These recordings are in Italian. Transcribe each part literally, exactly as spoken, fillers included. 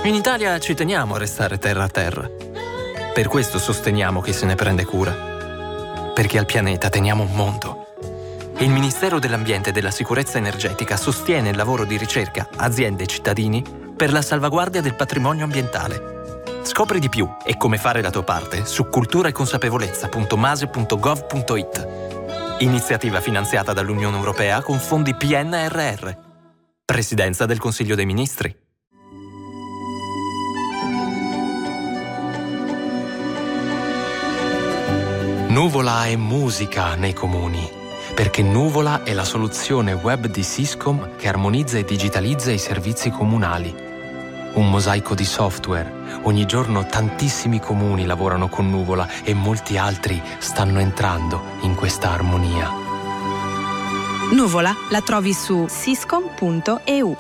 In Italia ci teniamo a restare terra a terra. Per questo sosteniamo chi se ne prende cura. Perché al pianeta teniamo un mondo. Il Ministero dell'Ambiente e della Sicurezza Energetica sostiene il lavoro di ricerca, aziende e cittadini per la salvaguardia del patrimonio ambientale. Scopri di più e come fare la tua parte su cultura e consapevolezza punto mase punto gov punto it. Iniziativa finanziata dall'Unione Europea con fondi P N R R. Presidenza del Consiglio dei Ministri. Nuvola è musica nei comuni, perché Nuvola è la soluzione web di Syscom che armonizza e digitalizza i servizi comunali. Un mosaico di software. Ogni giorno tantissimi comuni lavorano con Nuvola e molti altri stanno entrando in questa armonia. Nuvola la trovi su syscom punto e u.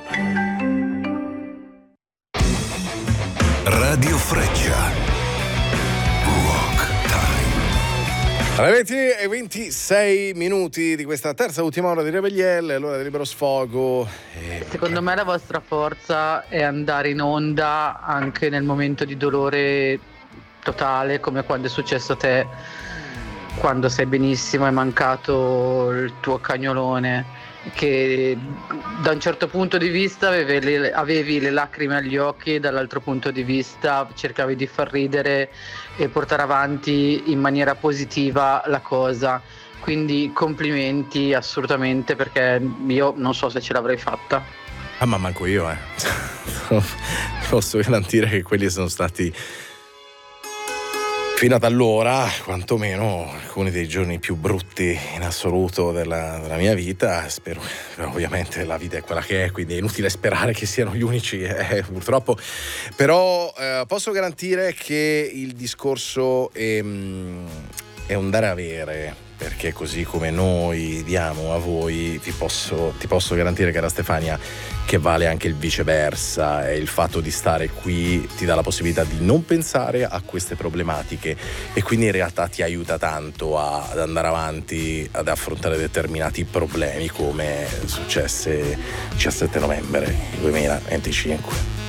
Radio Freccia. Alle venti e ventisei minuti di questa terza e ultima ora di Reveglielle, l'ora del libero sfogo. E... Secondo me la vostra forza è andare in onda anche nel momento di dolore totale, come quando è successo a te, quando sei benissimo, è mancato il tuo cagnolone, che da un certo punto di vista avevi le, avevi le lacrime agli occhi e dall'altro punto di vista cercavi di far ridere e portare avanti in maniera positiva la cosa. Quindi complimenti assolutamente, perché io non so se ce l'avrei fatta. Ah, ma manco io, eh. Posso garantire che quelli sono stati, fino ad allora, quantomeno, alcuni dei giorni più brutti in assoluto della, della mia vita. Spero, però ovviamente la vita è quella che è, quindi è inutile sperare che siano gli unici, eh, purtroppo. Però eh, posso garantire che il discorso è, è un dare avere, perché così come noi diamo a voi, ti posso, ti posso garantire, cara Stefania, che vale anche il viceversa, e il fatto di stare qui ti dà la possibilità di non pensare a queste problematiche e quindi in realtà ti aiuta tanto a, ad andare avanti, ad affrontare determinati problemi, come successe il diciassette novembre duemilaventicinque.